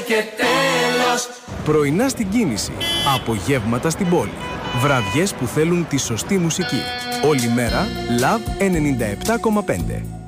και τέλος. Πρωινά στην κίνηση, απογεύματα στην πόλη. Βραδιές που θέλουν τη σωστή μουσική. Όλη μέρα, Love 97,5.